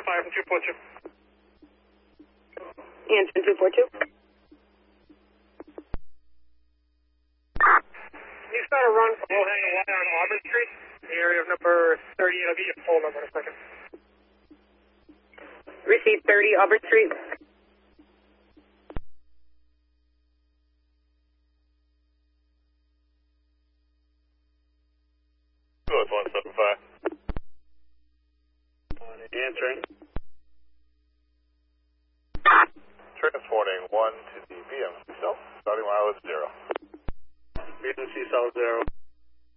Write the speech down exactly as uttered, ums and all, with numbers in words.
five from two four two. Answer two four two. Can you start a run from low-hanging wire on Auburn Street, in the area of number thirty? I'll get your full number in a second. Receive thirty Auburn Street. Good, one seven five. Answering. Transporting one to the B M C cell, starting mile at zero. B M C cell zero.